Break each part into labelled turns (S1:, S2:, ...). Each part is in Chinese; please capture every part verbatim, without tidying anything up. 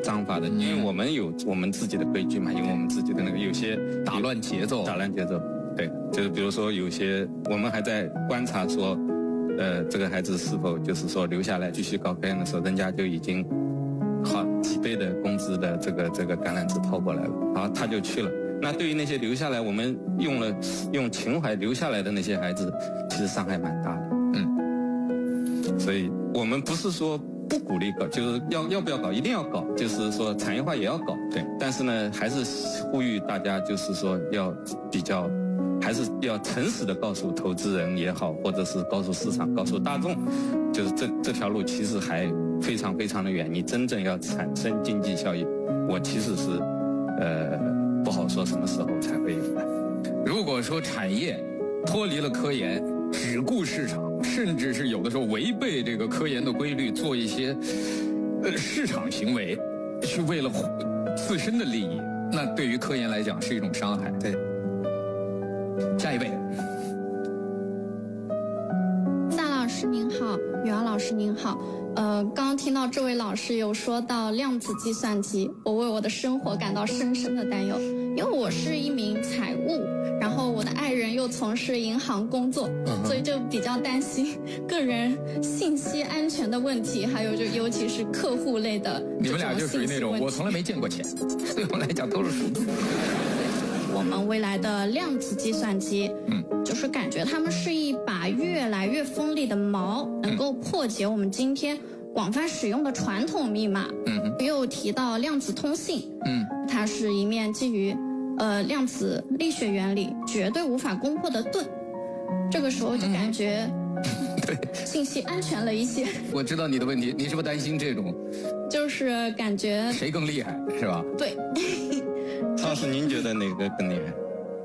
S1: 章法的，因为我们有我们自己的规矩嘛，有我们自己的那个有些
S2: 打乱节奏，
S1: 打乱节奏。对，就是比如说有些我们还在观察说，呃，这个孩子是否就是说留下来继续搞科研的时候，人家就已经好几倍的工资的这个这个橄榄枝抛过来了，然后他就去了。那对于那些留下来，我们用了用情怀留下来的那些孩子，其实伤害蛮大的。嗯，所以我们不是说不鼓励搞，就是要要不要搞，一定要搞，就是说产业化也要搞。对，但是呢，还是呼吁大家，就是说要比较，还是要诚实的告诉投资人也好，或者是告诉市场、告诉大众，就是这这条路其实还非常非常的远。你真正要产生经济效益，我其实是，呃。不好说什么时候才会有的。
S2: 如果说产业脱离了科研，只顾市场，甚至是有的时候违背这个科研的规律，做一些呃市场行为，去为了自身的利益，那对于科研来讲是一种伤害。
S1: 对。
S2: 下一位。
S3: 夏老师您好，宇瑶老师您好。呃，刚刚听到这位老师有说到量子计算机，我为我的生活感到深深的担忧，因为我是一名财务，然后我的爱人又从事银行工作，所以就比较担心个人信息安全的问题，还有就尤其是客户类的。
S2: 你们俩就属于那种我从来没见过钱，对我来讲都是数字。
S3: 我们未来的量子计算机，嗯，就是感觉他们是一把越来越锋利的矛，能够破解我们今天广泛使用的传统密码。嗯，又提到量子通信，嗯，它是一面基于呃量子力学原理绝对无法攻破的盾。这个时候就感觉，对，信息安全了一些。
S2: 我知道你的问题，你是不是担心这种？
S3: 就是感觉
S2: 谁更厉害，是吧？
S3: 对。
S1: 曹老师，您觉得哪个更厉害？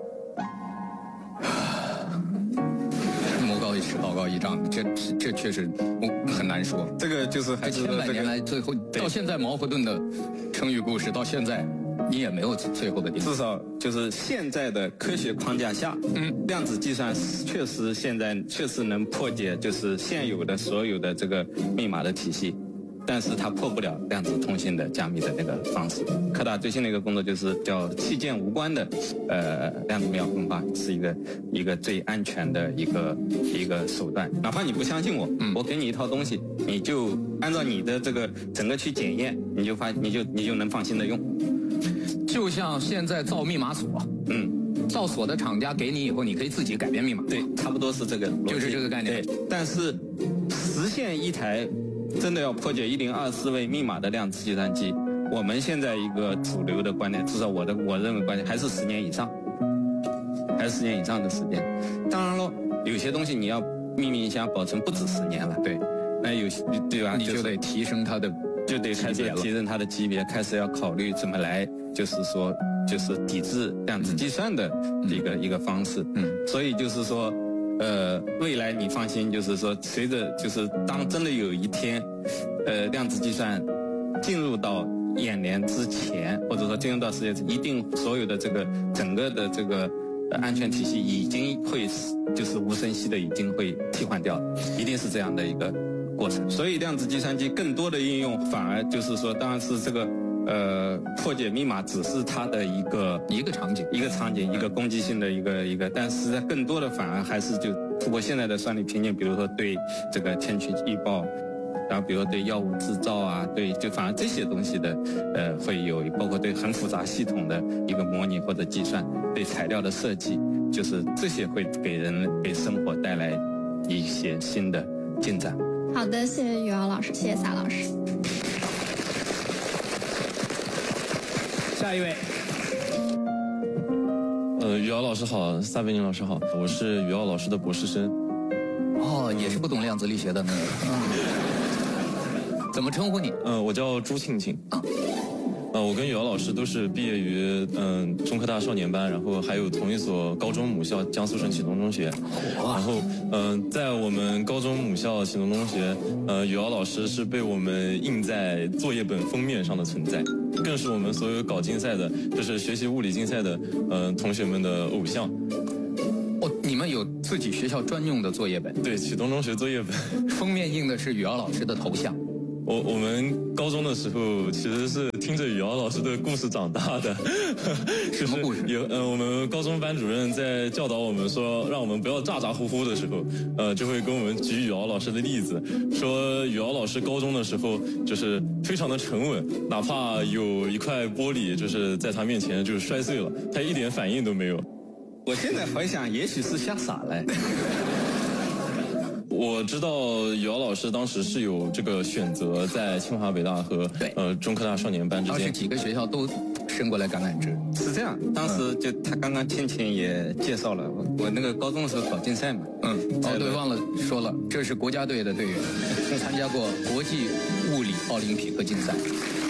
S2: 魔高一尺，道高一丈，这这确实很难说。
S1: 这个就是还
S2: 是千百年来最后到现在矛和盾的成语故事，到现在你也没有最后的定论。
S1: 至少就是现在的科学框架下，嗯，量子计算确实现在确实能破解就是现有的所有的这个密码的体系。但是它破不了量子通信的加密的那个方式。科大最新的一个工作就是叫器件无关的，呃，量子秒分法是一个一个最安全的一个一个手段。哪怕你不相信我，嗯，我给你一套东西，你就按照你的这个整个去检验，你就发你就你就能放心的用。
S2: 就像现在造密码锁，嗯，造锁的厂家给你以后，你可以自己改变密码。
S1: 对，差不多是这个，
S2: 就是这个概念。
S1: 对，但是实现一台真的要破解一零二四位密码的量子计算机，我们现在一个主流的观点，至少我的我认为观点还是十年以上，还是十年以上的时间。当然了，有些东西你要秘密想保存不止十年了，对，那有些对吧？
S2: 你就得提升它的，
S1: 就得开始提升它的级别，开始要考虑怎么来，就是说就是抵制量子计算的一个、嗯、一个方式。嗯，所以就是说。呃，未来你放心，就是说，随着就是当真的有一天，呃，量子计算进入到眼帘之前，或者说进入到世界，一定所有的这个整个的这个、呃、安全体系已经会就是无声息的已经会替换掉，一定是这样的一个过程。所以量子计算机更多的应用，反而就是说，当然是这个。呃，破解密码只是它的一个
S2: 一个场景，
S1: 一个场景，一个攻击性的一个一个，但是在更多的反而还是就通过现在的算力瓶颈，比如说对这个天气预报，然后比如说对药物制造啊，对就反而这些东西的呃会有，包括对很复杂系统的一个模拟或者计算，对材料的设计，就是这些会给人给生活带来一些新的进展。
S3: 好的，谢谢宇瑶老师，谢谢撒老师。
S2: 下一位，
S4: 呃，宇瑶老师好，撒贝宁老师好，我是宇瑶老师的博士生。
S2: 哦，也是不懂量子力学的那个。嗯、怎么称呼你？
S4: 呃，我叫朱庆庆。啊呃，我跟宇瑶老师都是毕业于嗯、呃、中科大少年班，然后还有同一所高中母校江苏省启东中学。然后嗯、呃，在我们高中母校启东中学，呃，宇瑶老师是被我们印在作业本封面上的存在，更是我们所有搞竞赛的，就是学习物理竞赛的呃同学们的偶像。
S2: 哦，你们有自己学校专用的作业本？
S4: 对，启东中学作业本，
S2: 封面印的是宇瑶老师的头像。
S4: 我我们高中的时候其实是听着语瑶老师的故事长大的。
S2: 什么故事？
S4: 有呃，我们高中班主任在教导我们说，让我们不要咋咋呼呼的时候，呃，就会跟我们举语瑶老师的例子，说语瑶老师高中的时候就是非常的沉稳，哪怕有一块玻璃就是在他面前就是摔碎了，他一点反应都没有。
S1: 我现在回想，也许是吓傻了。
S4: 我知道语瑶老师当时是有这个选择，在清华北大和呃中科大少年班之间，
S2: 当时几个学校都伸过来橄榄枝。
S1: 是这样，当时就他刚刚倩倩也介绍了，我我那个高中的时候搞竞赛嘛，
S2: 嗯，哦对，忘了说了，这是国家队的队员，参加过国际物理奥林匹克竞赛。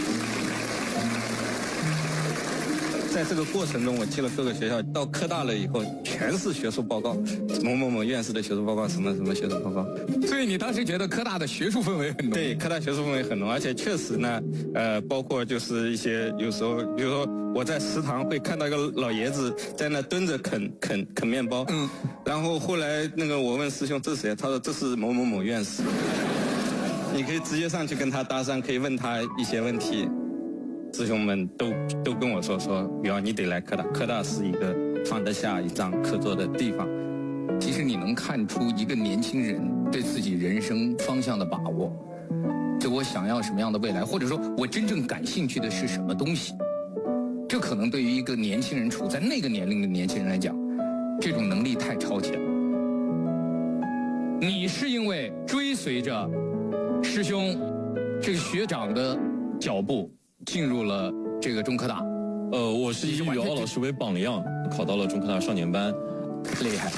S1: 在这个过程中，我去了各个学校，到科大了以后，全是学术报告，某某某院士的学术报告，什么什么学术报告。
S2: 所以你当时觉得科大的学术氛围很浓？
S1: 对，科大学术氛围很浓，而且确实呢，呃，包括就是一些有时候，比如说我在食堂会看到一个老爷子在那蹲着啃啃啃面包，嗯，然后后来那个我问师兄这是谁，他说这是某某某院士，你可以直接上去跟他搭讪，可以问他一些问题。师兄们都都跟我说说，语瑶你得来科大，科大是一个放得下一张课桌的地方。
S2: 其实你能看出一个年轻人对自己人生方向的把握，就我想要什么样的未来，或者说我真正感兴趣的是什么东西。这可能对于一个年轻人处在那个年龄的年轻人来讲，这种能力太超前了。你是因为追随着师兄这个学长的脚步进入了这个中科大，
S4: 呃，我是以语瑶老师为榜样，考到了中科大少年班，
S2: 厉害。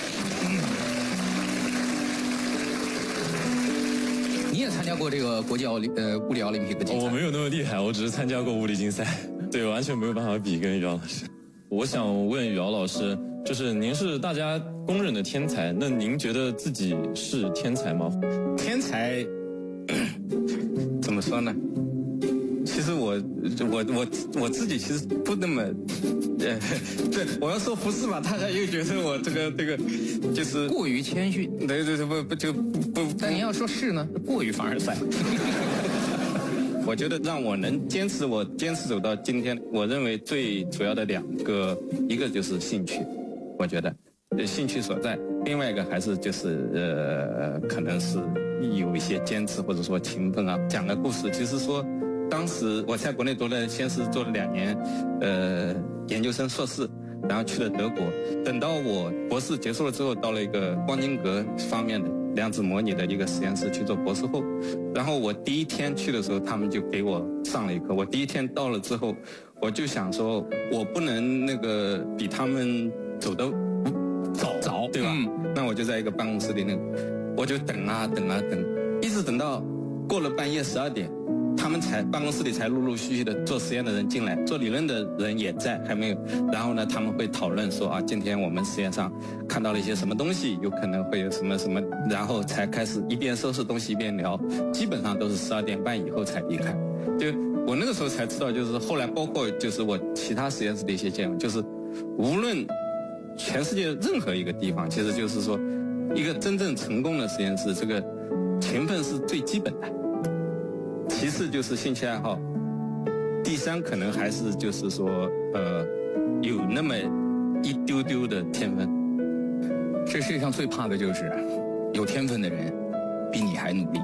S2: 你也参加过这个国际奥林呃物理奥林匹克竞赛？
S4: 我没有那么厉害，我只是参加过物理竞赛，对，完全没有办法比跟语瑶老师。我想问语瑶老师，就是您是大家公认的天才，那您觉得自己是天才吗？
S1: 天才怎么说呢？其实我我我我自己其实不那么，呃，对，我要说不是吧，大家又觉得我这个这个就是
S2: 过于谦逊。
S1: 对对对，不不就不。
S2: 但你要说是呢，过于凡尔赛。
S1: 我觉得让我能坚持，我坚持走到今天，我认为最主要的两个，一个就是兴趣，我觉得兴趣所在，另外一个还是就是呃，可能是有一些坚持或者说勤奋啊，讲的故事，就是说。当时我在国内读了，先是做了两年，呃，研究生硕士，然后去了德国。等到我博士结束了之后，到了一个光晶格方面的量子模拟的一个实验室去做博士后。然后我第一天去的时候，他们就给我上了一课。我第一天到了之后，我就想说，我不能那个比他们走得早早，对吧？嗯、那我就在一个办公室里那个，我就等啊等啊等，一直等到过了半夜十二点。他们才办公室里才陆陆续续的做实验的人进来，做理论的人也在，还没有。然后呢，他们会讨论说啊，今天我们实验上看到了一些什么东西，有可能会有什么什么，然后才开始一边收拾东西一边聊。基本上都是十二点半以后才离开。就我那个时候才知道，就是后来包括就是我其他实验室的一些见闻，就是无论全世界任何一个地方，其实就是说，一个真正成功的实验室，这个勤奋是最基本的。其次就是兴趣爱好，第三可能还是就是说，呃，有那么一丢丢的天分。
S2: 这世界上最怕的就是有天分的人比你还努力。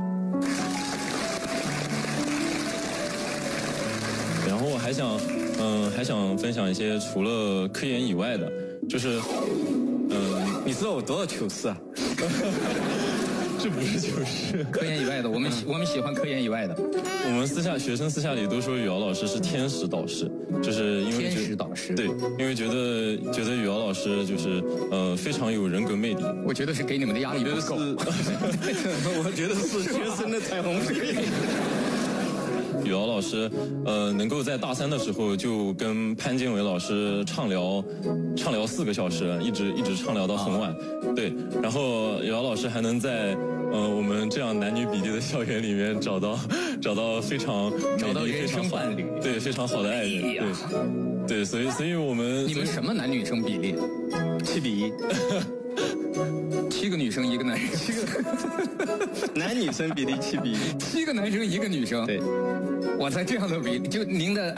S4: 然后我还想，嗯、呃，还想分享一些除了科研以外的，就是，嗯、呃，
S1: 你知道我多少糗事啊？
S4: 这不是糗事，
S2: 科研以外的，我们我们喜欢科研以外的。
S4: 我们私下学生私下里都说语瑶老师是天使导师，就是因为
S2: 天使导师，
S4: 对，因为觉得觉得语瑶老师就是呃非常有人格魅力。
S2: 我觉得是给你们的压力不够，
S1: 我觉得是学生的彩虹屁。
S4: 语瑶老师，呃，能够在大三的时候就跟潘建伟老师畅聊，畅聊四个小时，一直一直畅聊到很晚。对，然后语瑶老师还能在呃我们这样男女比例的校园里面找到找到非常
S2: 找到人生伴侣，
S4: 对，非常好的爱人。对，对，所以所以我们
S2: 你们什么男女生比例？
S1: 七比一。
S2: 七个女生一个男人，七
S1: 个男女生比例七比一，
S2: 七个男生一个女生。
S1: 对，
S2: 哇塞，这样的比就您的。